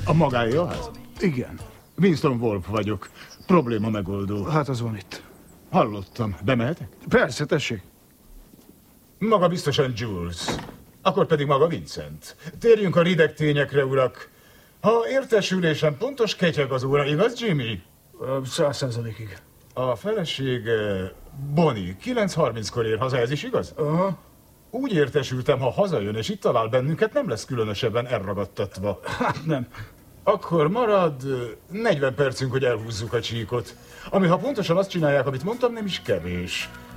A magáé a ház? Igen. Winston Wolf vagyok. Probléma megoldó. Hát az van itt. Hallottam. Bemehetek? Persze, tessék. Maga biztosan Jules. Akkor pedig maga Vincent. Térjünk a rideg tényekre, urak. Ha értesülésem pontos, ketyeg az óra, igaz, Jimmy? 100%-ig. A felesége Bonnie 9:30-kor ér haza, ez is igaz? Aha. Úgy értesültem, ha hazajön és itt talál bennünket, nem lesz különösebben elragadtatva. Hát nem. Akkor marad 40 percünk, hogy elhúzzuk a csíkot. Ami ha pontosan azt csinálják, amit mondtam, nem is kevés.